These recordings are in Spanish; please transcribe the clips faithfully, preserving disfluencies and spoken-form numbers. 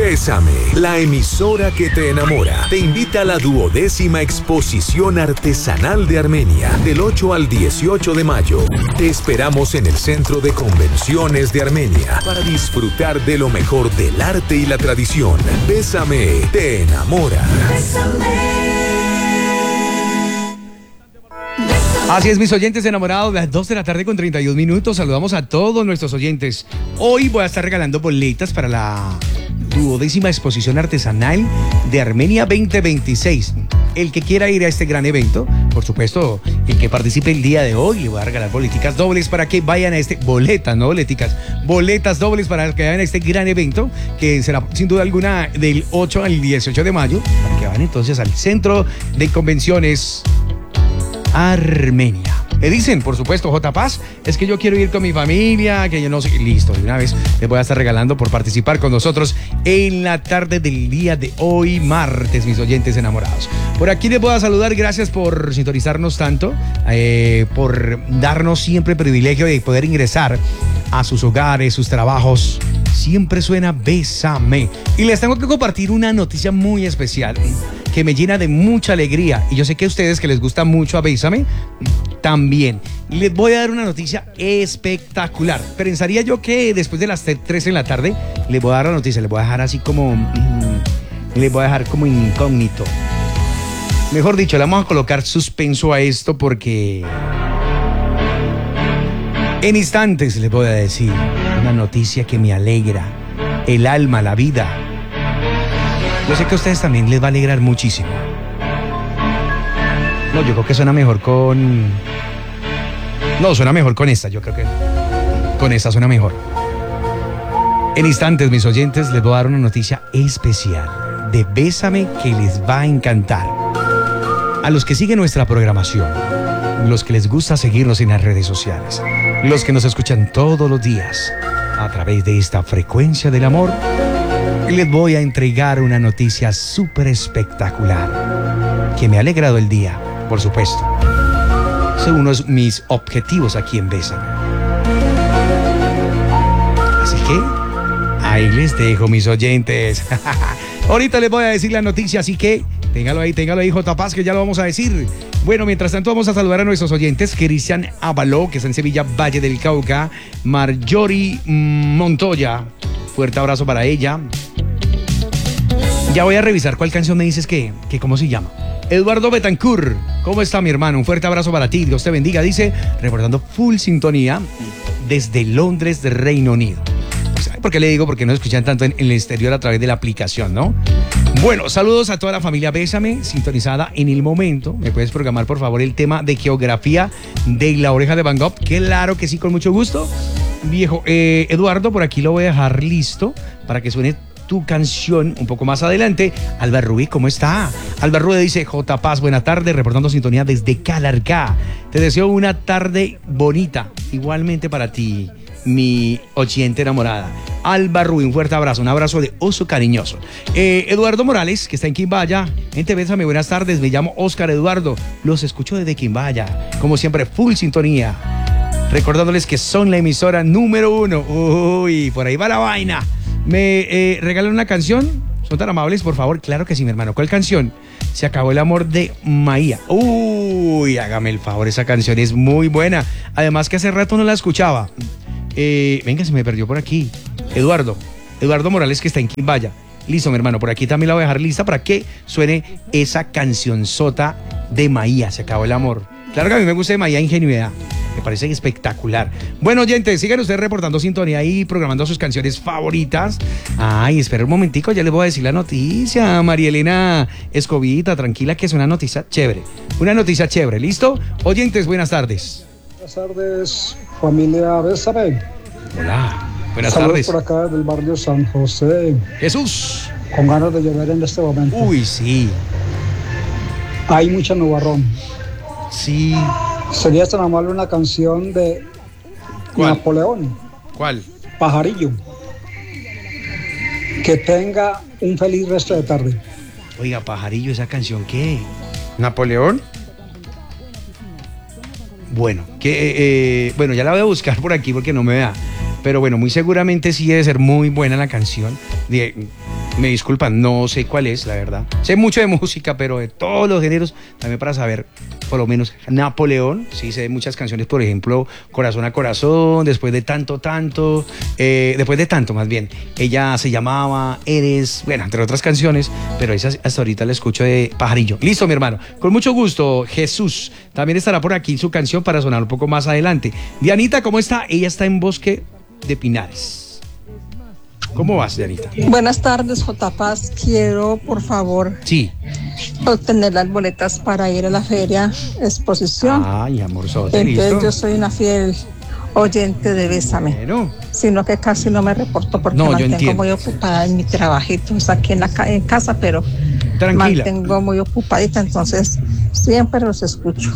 Bésame, la emisora que te enamora, te invita a la duodécima exposición artesanal de Armenia, del ocho al dieciocho de mayo. Te esperamos en el Centro de Convenciones de Armenia para disfrutar de lo mejor del arte y la tradición. Bésame, te enamora. Así es, mis oyentes enamorados, las dos de la tarde con treinta y un minutos. Saludamos a todos nuestros oyentes. Hoy voy a estar regalando boletas para la duodécima exposición artesanal de Armenia veinte veintiséis. El que quiera ir a este gran evento, por supuesto, el que participe el día de hoy, le voy a regalar boleticas dobles para que vayan a este, boletas, no boleticas, boletas dobles para que vayan a este gran evento, que será sin duda alguna del ocho al dieciocho de mayo, para que vayan entonces al Centro de Convenciones Armenia. Me dicen, por supuesto, J. Paz, es que yo quiero ir con mi familia, que yo no sé. Listo, de una vez les voy a estar regalando por participar con nosotros en la tarde del día de hoy, martes, mis oyentes enamorados. Por aquí les voy a saludar, gracias por sintonizarnos tanto, eh, por darnos siempre el privilegio de poder ingresar a sus hogares, sus trabajos. Siempre suena Bésame. Y les tengo que compartir una noticia muy especial que me llena de mucha alegría. Y yo sé que a ustedes que les gusta mucho a Bésame, también. Les voy a dar una noticia espectacular. Pensaría yo que después de las tres en la tarde les voy a dar la noticia. Les voy a dejar así como... Mmm, les voy a dejar como incógnito. Mejor dicho, le vamos a colocar suspenso a esto porque... en instantes les voy a decir una noticia que me alegra el alma, la vida. Yo sé que a ustedes también les va a alegrar muchísimo. No, yo creo que suena mejor con... No, suena mejor con esta, yo creo que... Con esta suena mejor. En instantes, mis oyentes, les voy a dar una noticia especial de Bésame que les va a encantar. A los que siguen nuestra programación, los que les gusta seguirnos en las redes sociales, los que nos escuchan todos los días a través de esta frecuencia del amor, les voy a entregar una noticia súper espectacular que me ha alegrado el día, por supuesto. Son unos de mis objetivos aquí en Bésame. Así que ahí les dejo, mis oyentes. Ahorita les voy a decir la noticia, así que téngalo ahí, téngalo ahí, J. Paz, que ya lo vamos a decir. Bueno, mientras tanto vamos a saludar a nuestros oyentes. Cristian Avaló, que está en Sevilla, Valle del Cauca. Marjorie Montoya, fuerte abrazo para ella. Ya voy a revisar cuál canción me dices que, que cómo se llama. Eduardo Betancourt, ¿cómo está, mi hermano? Un fuerte abrazo para ti, Dios te bendiga. Dice, reportando full sintonía desde Londres, Reino Unido. ¿Por qué le digo? Porque no escuchan tanto en, en el exterior a través de la aplicación, ¿no? Bueno, saludos a toda la familia Bésame, sintonizada en el momento. ¿Me puedes programar, por favor, el tema de geografía de La Oreja de Van Gogh? Claro que sí, con mucho gusto. Viejo, eh, Eduardo, por aquí lo voy a dejar listo para que suene tu canción un poco más adelante. Alba Rubí, ¿cómo está? Alba Rubí dice, J. Paz, buena tarde, reportando sintonía desde Calarcá. Te deseo una tarde bonita, igualmente para ti, mi oyente enamorada. Alba Rubí, un fuerte abrazo, un abrazo de oso cariñoso. Eh, Eduardo Morales, que está en Quimbaya. Gente, Bésame, buenas tardes, me llamo Oscar Eduardo. Los escucho desde Quimbaya. Como siempre, full sintonía. Recordándoles que son la emisora número uno. Uy, por ahí va la vaina. ¿Me eh, regalan una canción? ¿Son tan amables, por favor? Claro que sí, mi hermano. ¿Cuál canción? Se acabó el amor de Maía. Uy, hágame el favor, esa canción es muy buena. Además que hace rato no la escuchaba. Eh, venga, se me perdió por aquí. Eduardo, Eduardo Morales, que está en Quimbaya. Listo, mi hermano, por aquí también la voy a dejar lista para que suene esa cancionzota de Maía. Se acabó el amor. Claro que a mí me gusta de Maía Ingenuidad. Me parece espectacular. Bueno, oyentes, sigan ustedes reportando sintonía y programando sus canciones favoritas. Ay, espera un momentico, ya les voy a decir la noticia. María Elena Escobita, tranquila, que es una noticia chévere. Una noticia chévere, ¿listo? Oyentes, buenas tardes. Buenas tardes, familia Bésame. Hola, buenas Saludos tardes. por acá del barrio San José. Jesús. Con ganas de llover en este momento. Uy, sí. Hay mucha nubarrón. Sí. Sería tan amable una canción de ¿Cuál? Napoleón. ¿Cuál? Pajarillo. Que tenga un feliz resto de tarde. Oiga, Pajarillo, ¿esa canción qué? ¿Napoleón? Bueno, que, eh, eh, bueno, ya la voy a buscar por aquí porque no me da. Pero bueno, muy seguramente sí debe ser muy buena la canción. De Me disculpan, no sé cuál es, la verdad. Sé mucho de música, pero de todos los géneros, también para saber, por lo menos, Napoleón. Sí, sé muchas canciones, por ejemplo, Corazón a Corazón, Después de Tanto, Tanto, eh, Después de Tanto, más bien. Ella se llamaba Eres, bueno, entre otras canciones, pero esa hasta ahorita la escucho de Pajarillo. Listo, mi hermano. Con mucho gusto, Jesús. También estará por aquí su canción para sonar un poco más adelante. Dianita, ¿cómo está? Ella está en Bosque de Pinares. ¿Cómo vas, Dianita? Buenas tardes, J. Paz. Quiero, por favor, sí, obtener las boletas para ir a la feria exposición. Ay, amorzote, Entonces, listo. yo soy una fiel oyente de Bésame. Bueno. Sino que casi no me reporto porque No, yo mantengo entiendo. muy ocupada en mi trabajito, o sea, aquí en, la, ca- en casa, pero Tranquila. mantengo muy ocupadita, entonces siempre los escucho.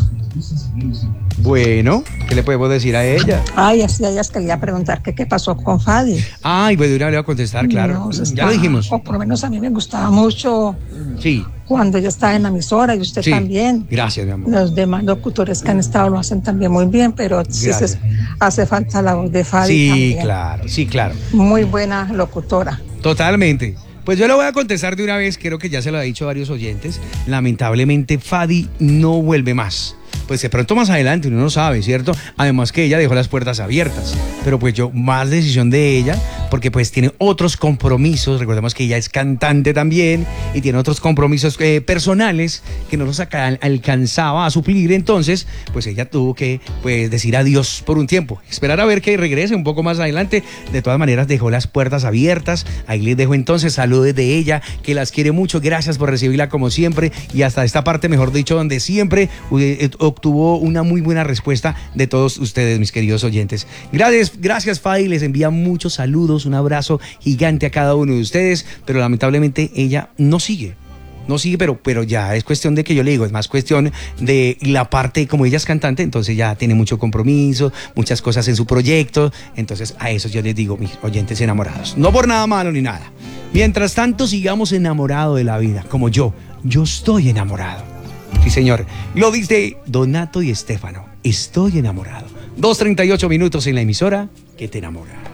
Bueno, ¿qué le podemos decir a ella? Ay, así a ellas quería preguntar que qué pasó con Fadi. Ay, pues de una vez le voy a contestar, claro. No, se Ya está- lo dijimos. O por lo menos a mí me gustaba mucho Sí, cuando yo estaba en la emisora y usted sí. también. Gracias, mi amor. Los demás locutores que han estado lo hacen también muy bien, pero sí Gracias. se hace falta la voz de Fadi Sí, también. claro, sí, claro. Muy buena locutora. Totalmente. Pues yo le voy a contestar de una vez, creo que ya se lo ha dicho a varios oyentes. Lamentablemente, Fadi no vuelve más. Pues de pronto más adelante, uno no sabe, ¿cierto? Además que ella dejó las puertas abiertas. Pero pues yo, más decisión de ella, porque pues tiene otros compromisos. Recordemos que ella es cantante también y tiene otros compromisos eh, personales que no los aca- alcanzaba a suplir. Entonces, pues ella tuvo que pues decir adiós por un tiempo. Esperar a ver que regrese un poco más adelante. De todas maneras, dejó las puertas abiertas. Ahí les dejo entonces saludos de ella, que las quiere mucho. Gracias por recibirla como siempre. Y hasta esta parte, mejor dicho, donde siempre eh, obtuvo una muy buena respuesta de todos ustedes, mis queridos oyentes. Gracias, gracias, Fadi. Les envía muchos saludos, un abrazo gigante a cada uno de ustedes. Pero lamentablemente ella no sigue. No sigue, pero, pero ya es cuestión de que yo le digo, es más cuestión de la parte, como ella es cantante, entonces ya tiene mucho compromiso, muchas cosas en su proyecto, entonces a eso yo les digo, mis oyentes enamorados, no por nada malo ni nada. Mientras tanto, sigamos enamorados de la vida, como yo, yo estoy enamorado. Sí, señor, lo dice Donato y Estefano, estoy enamorado. dos treinta y ocho minutos en la emisora que te enamora.